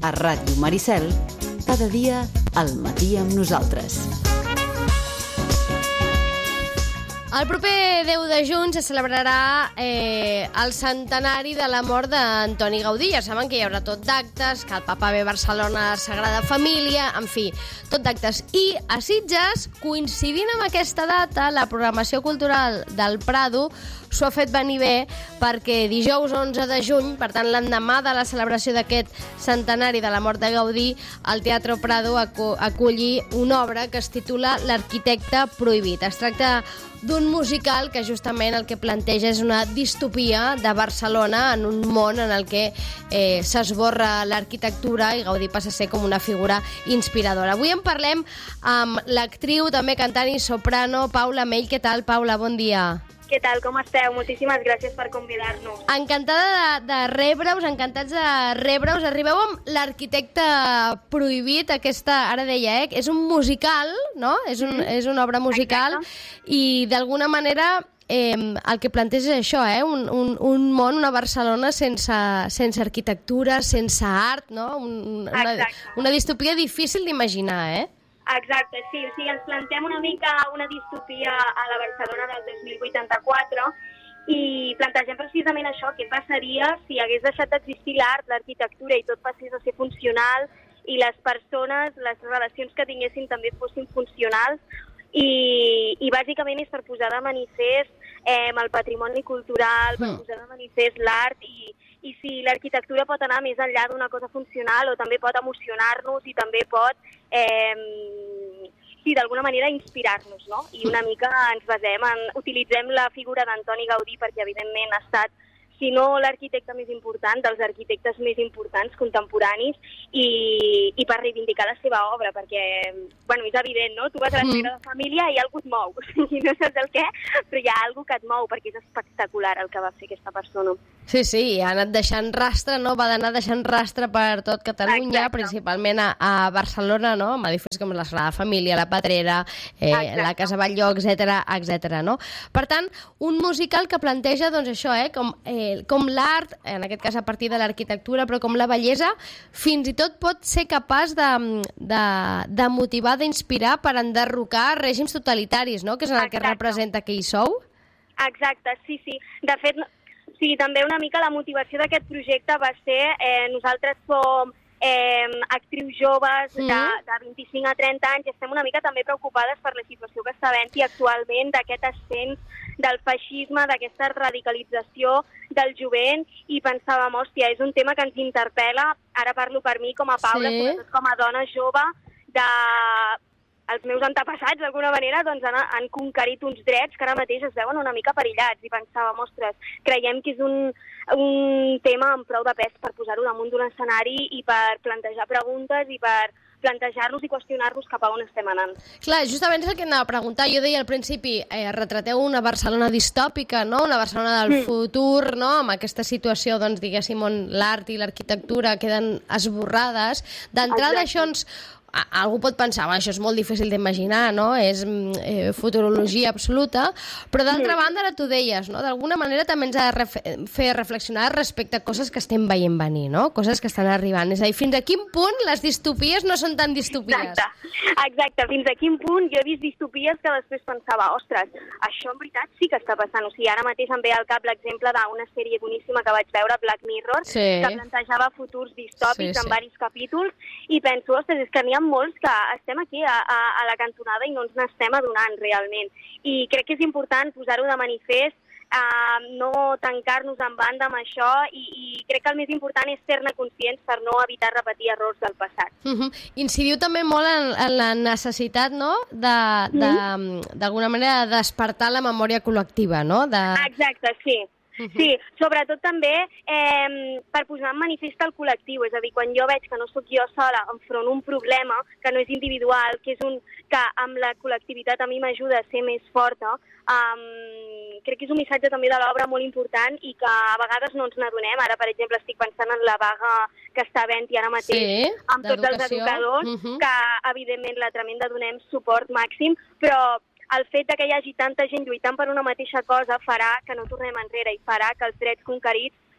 a Ràdio Maricel, cada dia al matí amb nosaltres. El proper 10 de juny se celebrarà el centenari de la mort d'Antoni Gaudí. Ja saben que hi haurà tot d'actes, que el Papa ve a Barcelona, Sagrada Família, en fi, tot d'actes. I a Sitges, coincidint amb aquesta data, la programació cultural del Prado s'ho ha fet venir bé perquè dijous 11 de juny, per tant l'endemà de la celebració d'aquest centenari de la mort de Gaudí, el Teatre Prado aculli una obra que es titula L'arquitecte prohibit. Es tracta d'un musical que justament el que planteja és una distopia de Barcelona en un món en el que s'esborra l'arquitectura i Gaudí passa a ser com una figura inspiradora. Avui en parlem amb l'actriu, també cantant i soprano, Paula Mell. Què tal, Paula? Bon dia. Què tal, com esteu? Moltíssimes gràcies per convidar-nos. Encantada de rebre-us, encantats de rebre-us. Arribeu amb L'arquitecte prohibit, aquesta, ara deia, és un musical, no? És una obra musical. Exacte. I d'alguna manera el que planteja és això, un món, una Barcelona sense arquitectura, sense art, no? Una distopia difícil d'imaginar, Exacte, sí. O sigui, ens plantem una mica una distopia a la Barcelona del 2084 i plantegem precisament això, què passaria si hagués deixat d'existir l'art, l'arquitectura i tot passés a ser funcional i les persones, les relacions que tinguessin també fossin funcionals i bàsicament és per posar de manifest el patrimoni cultural, per posar de manifest l'art i si l'arquitectura pot anar més enllà d'una cosa funcional o també pot emocionar-nos i també pot, d'alguna manera inspirar-nos, no? I una mica utilitzem la figura d'Antoni Gaudí perquè evidentment ha estat, si no l'arquitecte més important, dels arquitectes més importants contemporanis i per reivindicar la seva obra, perquè, bueno, és evident, no? Tu vas a la Sagrada Família i algú et mou, i no saps el què, però hi ha algú que et mou, perquè és espectacular el que va fer aquesta persona. Sí, ha anat deixant rastre, no? Va anar deixant rastre per tot Catalunya, principalment a Barcelona, no? Amb edificis com la Sagrada Família, la Pedrera, la Casa Batlló, etc., no? Per tant, un musical que planteja, doncs, això, com l'art, en aquest cas a partir de l'arquitectura, però com la bellesa, fins i tot pot ser capaç de motivar, d'inspirar per enderrocar règims totalitaris, no? Que és el que representa que hi sou. Exacte, sí. De fet, sí, també una mica la motivació d'aquest projecte va ser nosaltres som actrius joves de 25 a 30 anys i estem una mica també preocupades per la situació que està havent-hi actualment d'aquest ascens del feixisme, d'aquesta radicalització del jovent i pensàvem, hòstia, és un tema que ens interpel·la, ara parlo per mi com a Paula, sobretot com a dona jove, els meus antepassats, d'alguna manera, doncs han conquerit uns drets que ara mateix es veuen una mica perillats i pensàvem, ostres, creiem que és un tema amb prou de pes per posar-ho damunt d'un escenari i per plantejar preguntes i per plantejar-nos i qüestionar-nos cap a on estem anant. Clar, justament és el que anava a preguntar. Jo deia al principi, retrateu una Barcelona distòpica, no? Una Barcelona del futur, no? Amb aquesta situació, doncs, diguéssim, on l'art i l'arquitectura queden esborrades. D'entrada, això ens... Algú pot pensar, això és molt difícil d'imaginar, no? És futurologia absoluta, però d'altra banda, ara tu deies, no? D'alguna manera també ens ha de fer reflexionar respecte a coses que estem veient venir, no? Coses que estan arribant. És a dir, fins a quin punt les distopies no són tan distopies? Exacte. Fins a quin punt jo he vist distopies que després pensava, ostres, això en veritat sí que està passant. O sigui, ara mateix em ve al cap l'exemple d'una sèrie boníssima que vaig veure, Black Mirror, que plantejava futurs distòpics en diversos capítols, i penso, ostres, és que n'hi ha molts que estem aquí a la cantonada i no ens n'estem adonant realment. I crec que és important posar-ho de manifest, no tancar-nos en banda amb això i crec que el més important és ser-ne conscients per no evitar repetir errors del passat. Incidiu també molt en la necessitat, no?, d'alguna manera de despertar la memòria col·lectiva, no? Exacte, sí. Sí, sobretot també per posar en manifest el col·lectiu, és a dir, quan jo veig que no sóc jo sola enfront un problema que no és individual, que amb la col·lectivitat a mi m'ajuda a ser més forta, crec que és un missatge també de l'obra molt important i que a vegades no ens n'adonem. Ara, per exemple, estic pensant en la vaga que està havent-hi ara mateix amb tots els educadors, que evidentment la tremenda donem suport màxim, però el fet que hi hagi tanta gent lluitant per una mateixa cosa farà que no tornem enrere i farà que els drets conquerits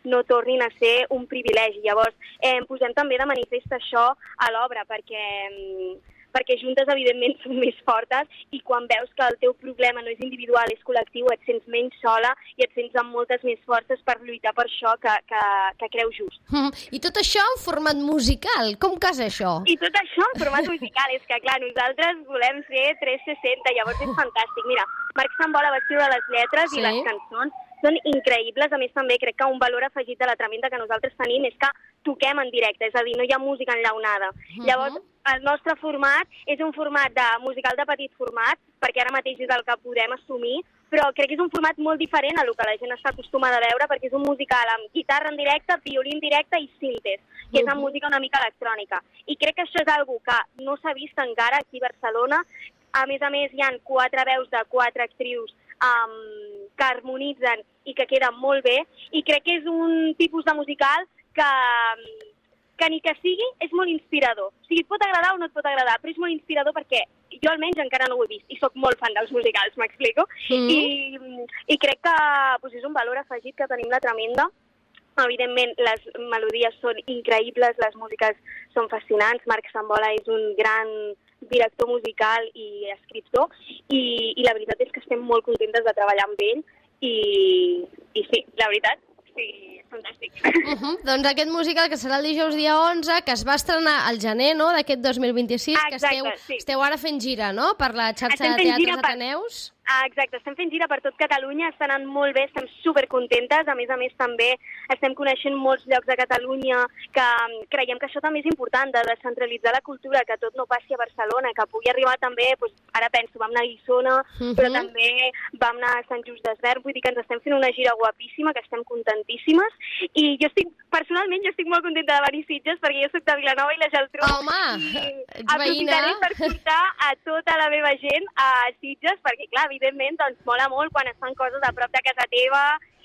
no tornin a ser un privilegi. Llavors, posem també de manifest això a l'obra, perquè juntes, evidentment, són més fortes i quan veus que el teu problema no és individual, és col·lectiu, et sents menys sola i et sents amb moltes més forces per lluitar per això que creus just. I tot això en format musical, com casa això? I tot això en format musical, és que, clar, nosaltres volem ser 360, llavors és fantàstic. Mira, Marc Sambola va escriure les lletres i les cançons són increïbles. A més, també crec que un valor afegit de la Tremenda que nosaltres tenim és que toquem en directe, és a dir, no hi ha música enllaunada. Llavors, el nostre format és un format de musical de petit format, perquè ara mateix és el que podem assumir, però crec que és un format molt diferent a lo que la gent està acostumada a veure, perquè és un musical amb guitarra en directe, violí en directe i sintes, que és amb música una mica electrònica. I crec que això és algo que no s'ha vist encara aquí a Barcelona. A més, hi ha 4 veus de 4 actrius que harmonitzen i que queden molt bé, i crec que és un tipus de musical que ni que sigui és molt inspirador. O sigui, et pot agradar o no et pot agradar, però és molt inspirador perquè jo almenys encara no ho he vist i sóc molt fan dels musicals, m'explico? I crec que és un valor afegit que tenim la Tremenda. Evidentment, les melodies són increïbles, les músiques són fascinants. Marc Sambola és un gran director musical i escriptor i la veritat és que estem molt contentes de treballar amb ell i sí, la veritat, sí, fantàstic. Doncs aquest musical que serà el dijous dia 11, que es va estrenar al gener, no?, d'aquest 2026, exacte, que esteu ara fent gira, no?, per la xarxa de teatres Ateneus. Exacte, estem fent gira per tot Catalunya, està anant molt bé, estem supercontentes, a més també estem coneixent molts llocs de Catalunya, que creiem que això també és important, de descentralitzar la cultura, que tot no passi a Barcelona, que pugui arribar també, ara penso, vam anar a Guissona, però també vam anar a Sant Just Desvern, vull dir que ens estem fent una gira guapíssima, que estem contentíssimes, i personalment jo estic molt contenta de venir a Sitges, perquè jo soc de Vilanova i la Geltrú. Home, ets veïna. Aprofitaré per portar a tota la meva gent a Sitges, perquè clar, evidentment, doncs mola molt quan es fan coses a prop de casa teva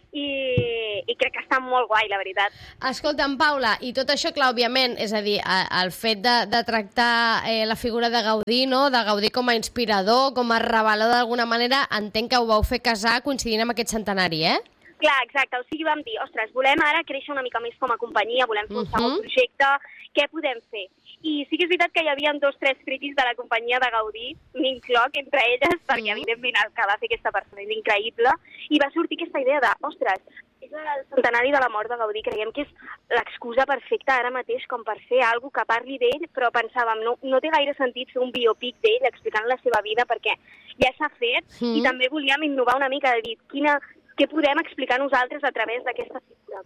i crec que està molt guai, la veritat. Escolta'm, Paula, i tot això, clar, òbviament, és a dir, el fet de tractar la figura de Gaudí, no?, de Gaudí com a inspirador, com a revelador d'alguna manera, entenc que ho vau fer casar coincidint amb aquest centenari, Clar, exacte, o sigui, vam dir, ostres, volem ara créixer una mica més com a companyia, volem fer un segon projecte, què podem fer? I sí que és veritat que hi havia 2 o 3 friquis de la companyia de Gaudí, m'incloc entre elles, perquè evidentment el que va fer aquesta persona és increïble, i va sortir aquesta idea de, ostres, és el centenari de la mort de Gaudí, creiem que és l'excusa perfecta ara mateix com per fer alguna que parli d'ell, però pensàvem, no té gaire sentit fer un biopic d'ell explicant la seva vida, perquè ja s'ha fet, i també volíem innovar una mica, de dir, què podem explicar nosaltres a través d'aquesta figura.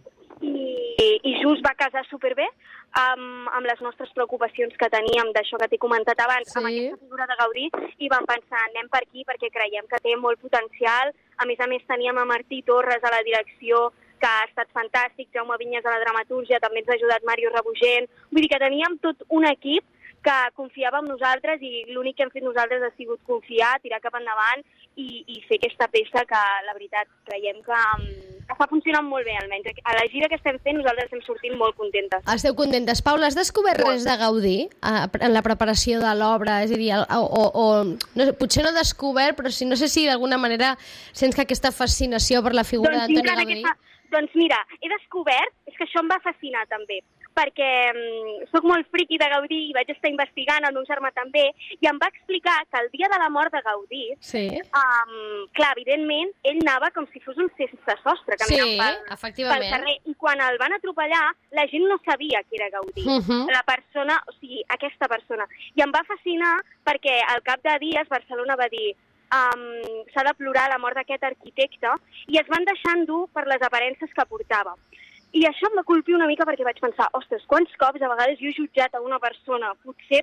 I just va casar superbé amb les nostres preocupacions que teníem d'això que t'he comentat abans, amb aquesta figura de Gaudí, i vam pensar, anem per aquí perquè creiem que té molt potencial. A més teníem a Martí Torres a la direcció, que ha estat fantàstic, Jaume Vinyes a la dramatúrgia, també ens ha ajudat Mario Rabugent. Vull dir que teníem tot un equip que confiava en nosaltres i l'únic que hem fet nosaltres ha sigut confiar, tirar cap endavant i fer aquesta peça que, la veritat, creiem que està funcionant molt bé, almenys. A la gira que estem fent nosaltres estem sortint molt contentes. Esteu contentes. Paula, has descobert res de Gaudí en la preparació de l'obra? És a dir, no, potser no descobert, però no sé si d'alguna manera sents que aquesta fascinació per la figura d'Antoni Gaudí... Doncs mira, he descobert, és que això em va fascinar també, perquè sóc molt friqui de Gaudí i vaig estar investigant, el meu germà també, i em va explicar que el dia de la mort de Gaudí, clar, evidentment, ell anava com si fos un sense sostre, caminant pel carrer, i quan el van atropellar, la gent no sabia qui era Gaudí, la persona, o sigui, aquesta persona. I em va fascinar perquè al cap de dies Barcelona va dir s'ha de plorar la mort d'aquest arquitecte i es van deixar endur per les aparences que portava. I això em va colpir una mica perquè vaig pensar, ostres, quants cops a vegades jo he jutjat a una persona, potser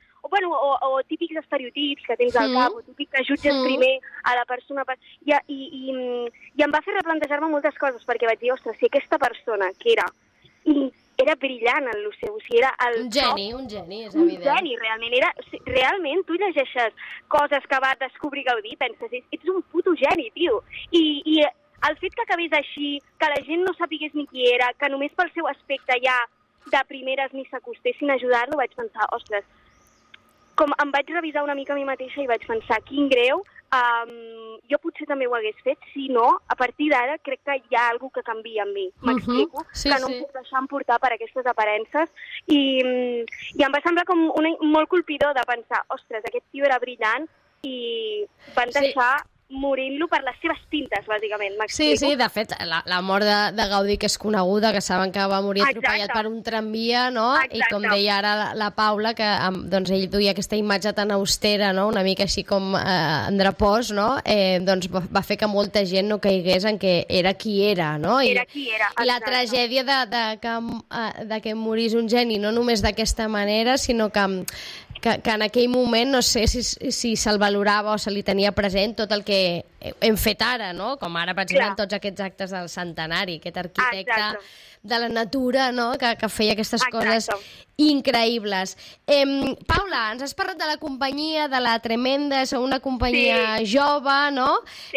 o típics estereotips que tens al cap, o típic que jutges primer a la persona, i em va fer replantejar-me moltes coses, perquè vaig dir, ostres, si aquesta persona que era brillant en el seu, o sigui, era un geni, és evident. Un geni, realment, tu llegeixes coses que va descobrir Gaudí, penses, ets un puto geni, tio, i el fet que acabés així, que la gent no sapigués ni qui era, que només pel seu aspecte ja de primeres ni s'acostessin a ajudar-lo, vaig pensar, ostres, com em vaig revisar una mica a mi mateixa i vaig pensar, quin greu jo potser també ho hagués fet, si no, a partir d'ara crec que hi ha alguna que canvia en mi, m'explico, Sí, que no em puc deixar emportar per aquestes aparences, i em va semblar com molt colpidor de pensar, ostres, aquest tio era brillant i van deixar morint-lo per les seves pintes, bàsicament, m'explico? Sí, de fet, la mort de Gaudí, que és coneguda, que saben que va morir atropellat per un tramvia, no? Exacte. I com deia ara la Paula, que doncs ell duia aquesta imatge tan austera, no? Una mica així com andrepós, no? Doncs va fer que molta gent no caigués en que era qui era, no? Era qui era, I la tragèdia de que morís un geni, no només d'aquesta manera, sinó que en aquell moment no sé si se'l valorava o se li tenia present tot el que hem fet ara, no? Com ara, per exemple, en tots aquests actes del centenari, aquest arquitecte de la natura, no? Que feia aquestes coses increïbles. Paula, ens has parlat de la companyia, de la Tremenda, és una companyia jove, no?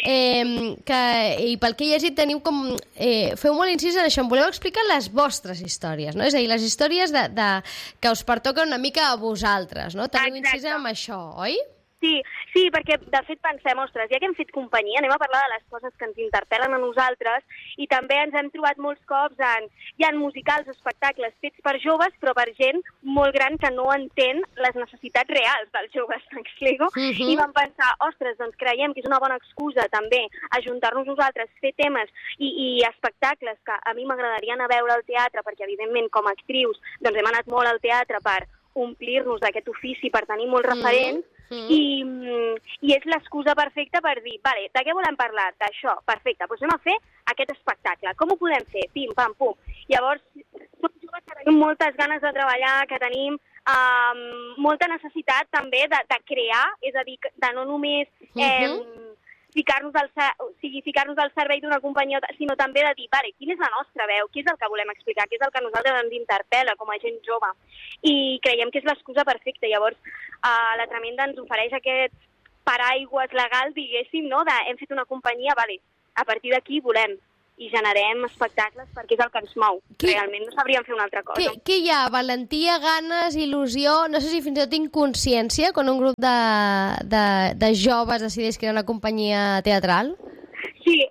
I pel que he llegit teniu com... feu molt incís en això, em voleu explicar les vostres històries, no? És a dir, les històries que us pertoquen una mica a vosaltres, no? Teniu incís en això, oi? Sí, perquè de fet pensem, ostres, ja que hem fet companyia, anem a parlar de les coses que ens interpel·len a nosaltres, i també ens hem trobat molts cops hi ha musicals, espectacles fets per joves, però per gent molt gran que no entén les necessitats reals dels joves, m'explico? I vam pensar, ostres, doncs creiem que és una bona excusa també ajuntar-nos nosaltres, fer temes i espectacles que a mi m'agradaria anar a veure al teatre, perquè evidentment com a actrius doncs hem anat molt al teatre per omplir-nos d'aquest ofici, per tenir molts referents, i és l'excusa perfecta per dir, vale, de què volem parlar? D'això, perfecte, doncs anem a fer aquest espectacle. Com ho podem fer? Pim, pam, pum. Llavors, som joves que tenim moltes ganes de treballar, que tenim molta necessitat també de crear, és a dir, de no només ficar-nos al servei d'una companyia, sinó també de dir, vale, quina és la nostra veu, què és el que volem explicar, què és el que a nosaltres ens interpel·la com a gent jove. I creiem que és l'excusa perfecta. Llavors, la Tremenda ens ofereix aquest paraigües legal, diguéssim, no? Hem fet una companyia, vale, a partir d'aquí volem i generem espectacles perquè és el que ens mou. Realment no sabríem fer una altra cosa. Què hi ha? Valentia, ganes, il·lusió, no sé si fins i tot inconsciència quan un grup de joves decideix crear una companyia teatral? Sí.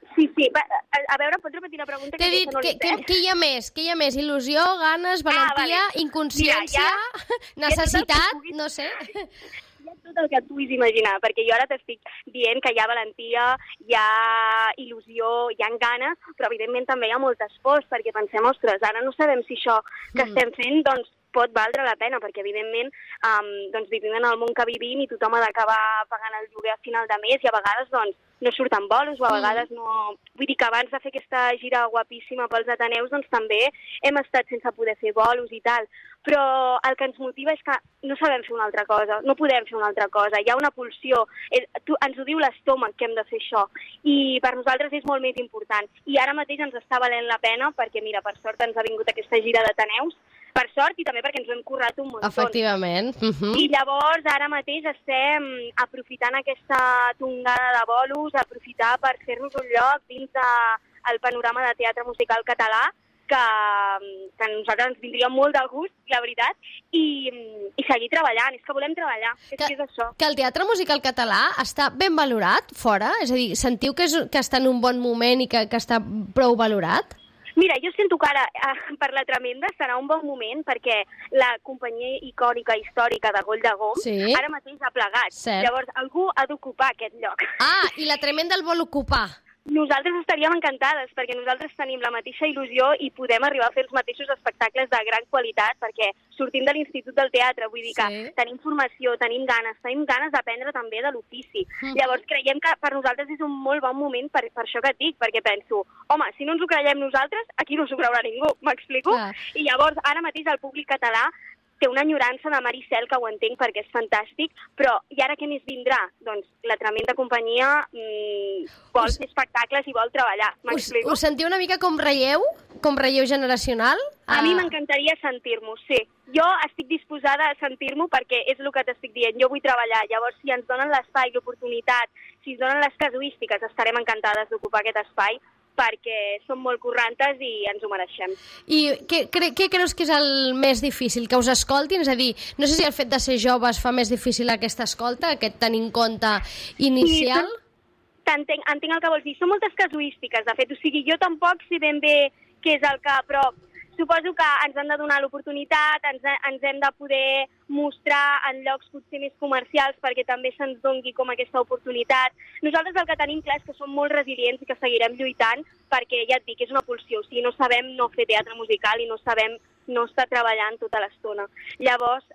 A veure, pots repetir la pregunta? T'he dit, què hi ha més? Què hi ha més? Il·lusió, ganes, valentia, inconsciència, necessitat, no sé... Hi ha tot el que et puguis imaginar, perquè jo ara t'estic dient que hi ha valentia, hi ha il·lusió, hi ha ganes, però evidentment també hi ha moltes pors, perquè pensem, ostres, ara no sabem si això que estem fent doncs, pot valdre la pena, perquè evidentment doncs, vivim en el món que vivim i tothom ha d'acabar pagant el lloguer a final de mes i a vegades doncs, no surten bolos o a vegades no... Vull dir que abans de fer aquesta gira guapíssima pels Ateneus doncs també hem estat sense poder fer bolos i tal, però el que ens motiva és que no sabem fer una altra cosa, no podem fer una altra cosa, hi ha una pulsió, ens ho diu l'estómac que hem de fer això, i per nosaltres és molt més important. I ara mateix ens està valent la pena perquè, mira, per sort ens ha vingut aquesta gira d'Ateneus, per sort i també perquè ens ho hem currat un muntó. Efectivament. I llavors ara mateix estem aprofitant aquesta tongada de bolos, aprofitar per fer-nos un lloc dins del panorama de teatre musical català, que a nosaltres ens vindria molt de gust, la veritat, i seguir treballant. És que volem treballar, és que és això. Que el teatre musical català està ben valorat fora? És a dir, sentiu que està en un bon moment i que està prou valorat? Mira, jo sento que ara, per la Tremenda, serà un bon moment perquè la companyia icònica històrica de Goll de Gom ara mateix ha plegat. Cert. Llavors, algú ha d'ocupar aquest lloc. Ah, i la Tremenda el vol ocupar. Nosaltres estaríem encantades, perquè nosaltres tenim la mateixa il·lusió i podem arribar a fer els mateixos espectacles de gran qualitat, perquè sortim de l'Institut del Teatre, vull dir que tenim formació, tenim ganes d'aprendre també de l'ofici. Llavors creiem que per nosaltres és un molt bon moment per això que et dic, perquè penso, home, si no ens ho creiem nosaltres, aquí no s'ho creurà ningú, m'explico? I llavors, ara mateix el públic català té una enyorança de Maricel, que ho entenc perquè és fantàstic, però i ara què més vindrà? Doncs la Tremenda companyia vol fer espectacles i vol treballar, m'explico? Us sentiu una mica com relleu generacional? A mi m'encantaria sentir-m'ho, sí. Jo estic disposada a sentir-m'ho perquè és el que t'estic dient, jo vull treballar, llavors si ens donen l'espai, l'oportunitat, si ens donen les casuístiques, estarem encantades d'ocupar aquest espai, perquè som molt currantes i ens ho mereixem. I què creus que és el més difícil? Que us escoltin? És a dir, no sé si el fet de ser joves fa més difícil aquesta escolta, aquest tenir en compte inicial? Sí, entenc el que vols dir. Són moltes casuístiques, de fet. O sigui, jo tampoc sé ben bé què és el que... Però suposo que ens han de donar l'oportunitat, ens hem de poder mostrar en llocs potser més comercials perquè també se'ns doni com aquesta oportunitat. Nosaltres el que tenim clar és que som molt resilients i que seguirem lluitant perquè, ja et dic, és una pulsió. O sigui, no sabem no fer teatre musical i no sabem no estar treballant tota l'estona. Llavors,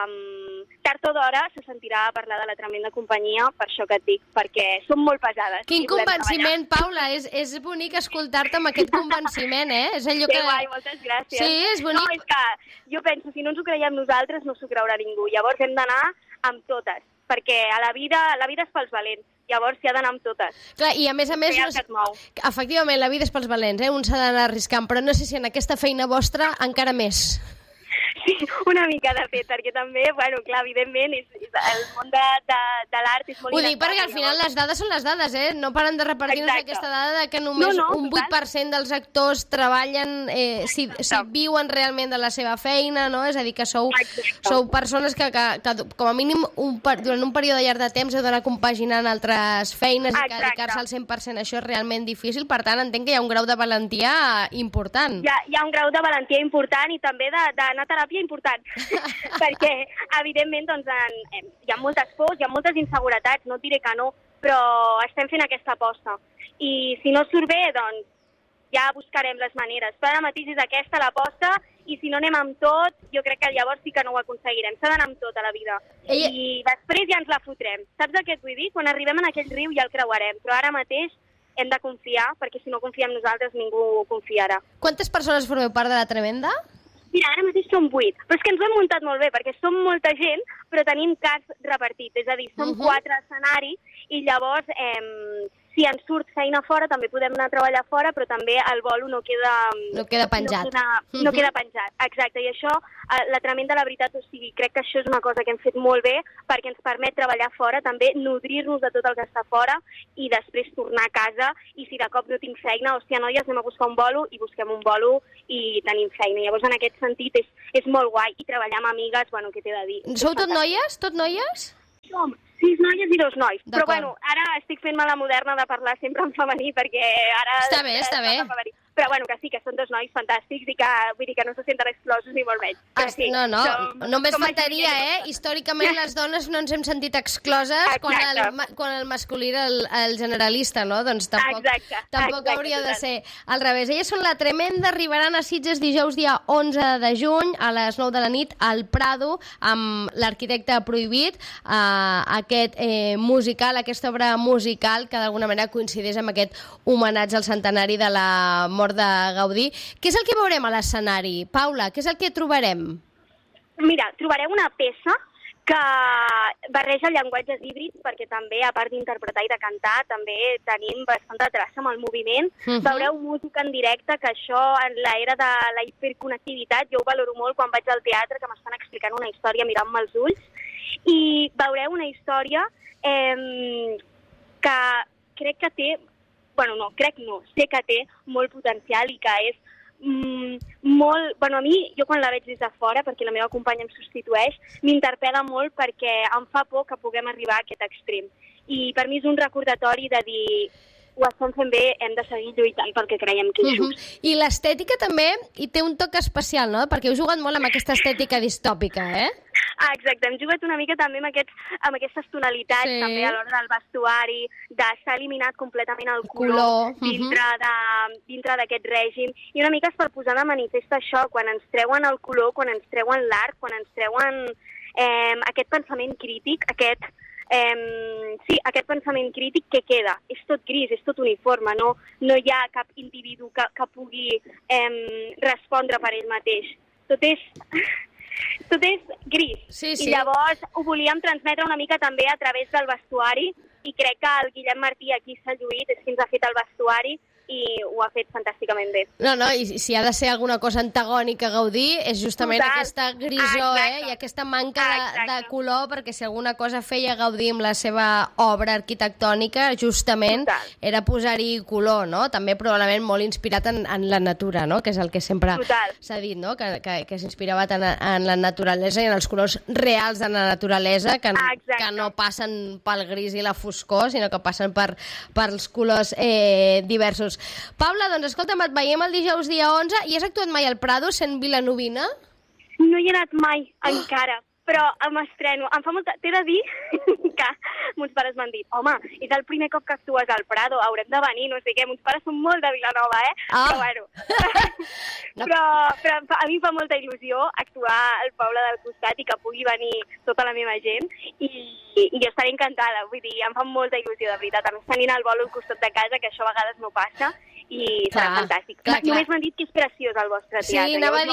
tard o d'hora se sentirà parlar de la tremenda companyia, per això que et dic, perquè som molt pesades. Quin convenciment, Paula! És bonic escoltar-te amb aquest convenciment, eh? És allò que... Que guai, moltes gràcies. Sí, és bonic. No, és que jo penso, si no ens ho creiem nosaltres, no s'ho creurà ningú. Llavors hem d'anar amb totes, perquè a la vida és pels valents. Llavors s'hi ha d'anar amb totes. Clar, i a més, efectivament, la vida és pels valents, un s'ha d'anar arriscant, però no sé si en aquesta feina vostra encara més. Sí, una mica de fet, perquè també, bueno, clar, evidentment, el món de l'art és molt... Ho dic perquè al final les dades són les dades, no paren de repartir-nos aquesta dada de que només un 8% dels actors treballen, si viuen realment de la seva feina, no? És a dir, que sou persones que com a mínim durant un període llarg de temps heu d'anar compaginant altres feines i que dedicar-se al 100% això és realment difícil, per tant entenc que hi ha un grau de valentia important. Hi ha un grau de valentia important i també d'anar a teràpia important, perquè evidentment doncs, hi ha moltes pors, hi ha moltes inseguretats, no et diré que no, però estem fent aquesta aposta. I si no surt bé, doncs ja buscarem les maneres. Però ara mateix és aquesta l'aposta i si no anem amb tot, jo crec que llavors sí que no ho aconseguirem. S'ha d'anar amb tot a la vida. I després ja ens la fotrem. Saps el que et vull dir? Quan arribem en aquell riu ja el creuarem, però ara mateix hem de confiar, perquè si no confiem nosaltres ningú confiarà. Quantes persones formeu part de la Tremenda? Mira, ara mateix som 8, però és que ens ho hem muntat molt bé, perquè som molta gent, però tenim cas repartit, és a dir, som 4 escenaris i llavors, si ens surt feina fora, també podem anar a treballar fora, però també el bolo no queda penjat. No queda penjat, exacte, i això, la Tremenda, la veritat, o sigui, crec que això és una cosa que hem fet molt bé, perquè ens permet treballar fora, també nodrir-nos de tot el que està fora i després tornar a casa, i si de cop no tinc feina, hòstia, noies, anem a buscar un bolo, i busquem un bolo i tenim feina. Llavors, en aquest sentit, és molt guai, i treballar amb amigues, bueno, què t'he de dir? Sou tot noies? Tot noies? Som 6 noies i 2 nois. Però bueno, ara estic fent-me la moderna de parlar sempre en femení, perquè ara... Està bé. Però bueno, que sí, que són 2 nois fantàstics i que, vull dir, que no se senten exclosos ni molt menys. Sí, només faltaria, històricament les dones no ens hem sentit excloses quan el masculí era el generalista, no? Doncs tampoc hauria de ser al revés. Elles són la Tremenda, arribaran a Sitges dijous dia 11 de juny a les 9 de la nit al Prado amb l'Arquitecte Prohibit, aquest musical, aquesta obra musical que d'alguna manera coincideix amb aquest homenatge al centenari de la mort de Gaudí. Què és el que veurem a l'escenari? Paula, què és el que trobarem? Mira, trobareu una peça que barreja llenguatges híbrids, perquè també, a part d'interpretar i de cantar, també tenim bastanta traça amb el moviment. Veureu música en directe, que això, en l'era de la hiperconnectivitat, jo ho valoro molt quan vaig al teatre, que m'estan explicant una història mirant-me els ulls, i veureu una història que crec que té... Bueno, no, crec no, sé que té molt potencial i que és molt... Bueno, a mi, jo quan la veig des de fora, perquè la meva companya em substitueix, m'interpel·la molt perquè em fa por que puguem arribar a aquest extrem. I per mi és un recordatori de dir ho estem fent bé, hem de seguir lluitant pel que creiem que és just. I l'estètica també hi té un toc especial, no? Perquè heu jugat molt amb aquesta estètica distòpica, Exacte, hem jugat una mica també amb aquestes tonalitats, també a l'hora del vestuari, de s'ha eliminat completament el color dintre d'aquest règim, i una mica és per posar de manifest això, quan ens treuen el color, quan ens treuen l'art, quan ens treuen aquest pensament crític, aquest pensament crític que queda. És tot gris, és tot uniforme, no hi ha cap individu que pugui respondre per ell mateix. Tot és gris. I llavors ho volíem transmetre una mica també a través del vestuari, i crec que el Guillem Martí aquí s'ha lluït, és qui ens ha fet el vestuari, i ho ha fet fantàsticament bé. No, i si ha de ser alguna cosa antagònica a Gaudí, és justament aquesta grisor, i aquesta manca de color, perquè si alguna cosa feia Gaudí amb la seva obra arquitectònica, justament era posar-hi color, no? També probablement molt inspirat en la natura, no? Que és el que sempre s'ha dit, no? Que s'inspirava tant en la naturalesa i en els colors reals de la naturalesa, que no passen pel gris i la foscor, sinó que passen pels colors diversos. Paula, doncs escolta'm, et veiem el dijous dia 11 i has actuat mai al Prado sent vilanovina? No hi he anat mai, encara, però m'estreno. T'he de dir que mons pares m'han dit, home, és el primer cop que actues al Prado, haurem de venir, no sé què. Mons pares són molt de Vilanova, però bueno. Però a mi em fa molta il·lusió actuar al poble del costat i que pugui venir tota la meva gent i jo estaré encantada, vull dir, em fa molta il·lusió, de veritat. A més, tenint el bolo al costat de casa, que això a vegades no passa, i serà fantàstic. Només m'han dit que és preciós el vostre teatre. Sí, anava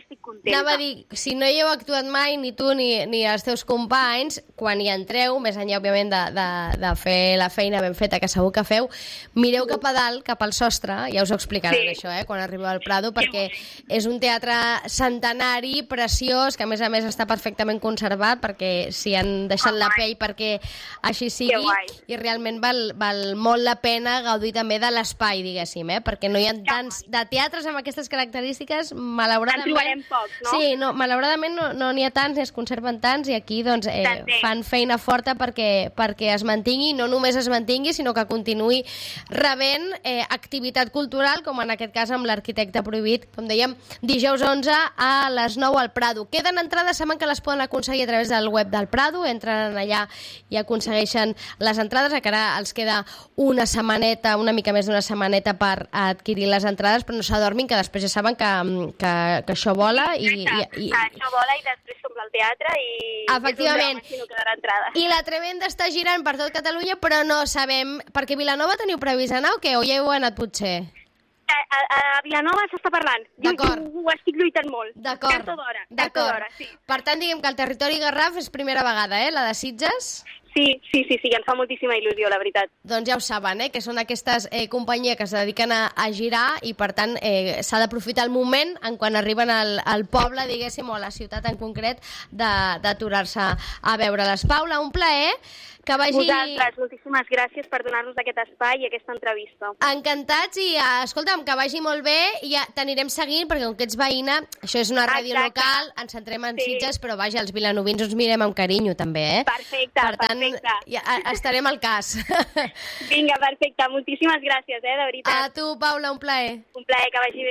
a dir, si no hi heu actuat mai, ni tu ni els teus companys, quan hi entreu, més enllà, òbviament, de fer la feina ben feta, que segur que feu, mireu cap a dalt, cap al sostre, ja us ho explicaran això, quan arribeu al Prado, perquè és un teatre centenari, preciós, que a més està perfectament conservat, perquè s'hi han deixat la pell perquè així sigui, i realment val molt la pena gaudir també de l'espai, diguéssim, perquè no hi ha tants de teatres amb aquestes característiques, malauradament... En trobarem pocs, no? Sí, malauradament no n'hi ha tants, ni es conserven tants, i aquí doncs fan feina forta perquè es mantingui, no només es mantingui, sinó que continuï rebent activitat cultural, com en aquest cas amb l'Arquitecte Prohibit, com dèiem, dijous 11 a les 9 al Prado. Queden entrades, saben que les poden aconseguir a través del web del Prado, entren allà i aconsegueixen les entrades, que ara els queda una setmaneta, una mica més d'una setmaneta per adquirir les entrades, però no s'adormin, que després ja saben que això vola i això vola i després s'omple el teatre i efectivament. És un drama si no quedarà entrades. I la Tremenda està girant per tot Catalunya, però no sabem, perquè Vilanova teniu previst anar o què? O ja heu anat potser? A Vilanova s'està parlant. D'acord. Ho estic lluitant molt. D'acord. Tard o d'hora, sí. Per tant, diguem que el territori Garraf és primera vegada, la de Sitges? Sí, ens fa moltíssima il·lusió, la veritat. Doncs ja ho saben, que són aquestes companyies que es dediquen a girar i, per tant, s'ha d'aprofitar el moment en quan arriben al poble, diguéssim, o a la ciutat en concret, d'aturar-se a veure-les. Paula, un plaer. Que vagi... Vosaltres, moltíssimes gràcies per donar-nos aquest espai i aquesta entrevista. Encantats i, escolta'm, que vagi molt bé i ja t'anirem seguint, perquè com que ets veïna, això és una ràdio local, ens centrem en Sitges, però vaja, els vilanovins uns mirem amb carinyo, també, Perfecte, per tant, ja estarem al cas. Vinga, perfecte, moltíssimes gràcies, de veritat. A tu, Paula, un plaer. Un plaer, que vagi bé.